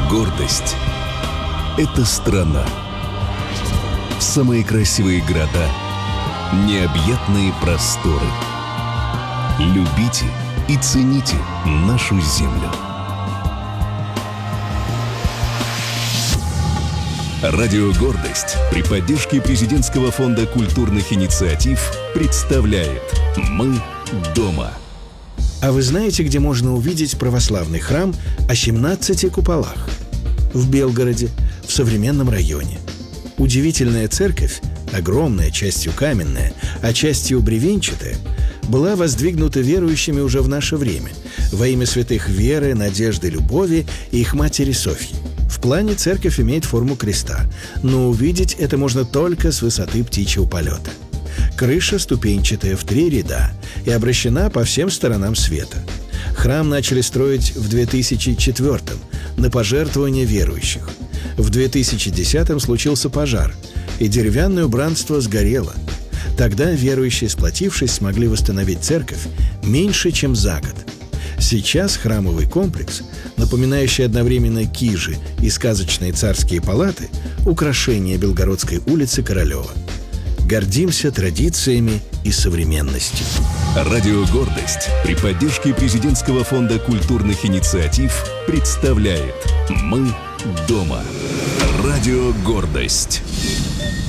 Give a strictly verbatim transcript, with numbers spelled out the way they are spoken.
Гордость — это страна. Самые красивые города, необъятные просторы. Любите и цените нашу землю. Радио «Гордость» при поддержке Президентского фонда культурных инициатив представляет «Мы дома». А вы знаете, где можно увидеть православный храм о семнадцати куполах? В Белгороде, в современном районе. Удивительная церковь, огромная, частью каменная, а частью бревенчатая, была воздвигнута верующими уже в наше время во имя святых Веры, Надежды, Любови и их матери Софьи. В плане церковь имеет форму креста, но увидеть это можно только с высоты птичьего полета. Крыша ступенчатая в три ряда и обращена по всем сторонам света. Храм начали строить в две тысячи четвёртом на пожертвования верующих. В две тысячи десятом случился пожар, и деревянное убранство сгорело. Тогда верующие, сплотившись, смогли восстановить церковь меньше, чем за год. Сейчас храмовый комплекс, напоминающий одновременно кижи и сказочные царские палаты, украшение Белгородской улицы Королева. Гордимся традициями и современностью. Радио «Гордость» при поддержке Президентского фонда культурных инициатив представляет «Мы дома». Радио «Гордость».